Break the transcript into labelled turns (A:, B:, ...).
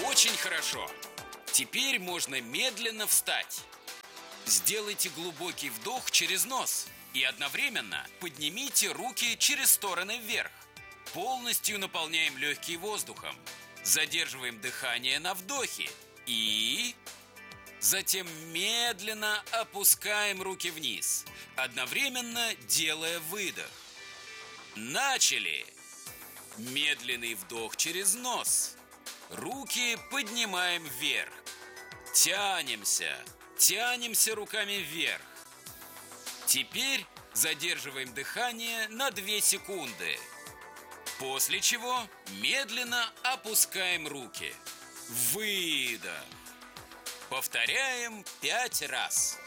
A: Очень хорошо. Теперь можно медленно встать. Сделайте глубокий вдох через нос и одновременно поднимите руки через стороны вверх. Полностью наполняем легкие воздухом. Задерживаем дыхание на вдохе и... Затем медленно опускаем руки вниз, одновременно делая выдох. Начали! Медленный вдох через нос. Руки поднимаем вверх. Тянемся руками вверх. Теперь задерживаем дыхание на 2 секунды. После чего медленно опускаем руки. Выдох. Повторяем 5 раз.